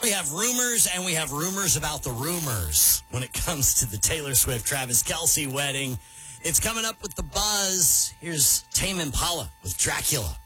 We have rumors, and we have rumors about the rumors when it comes to the Taylor Swift-Travis Kelce wedding. It's coming up with The Buzz. Here's Tame Impala with Dracula.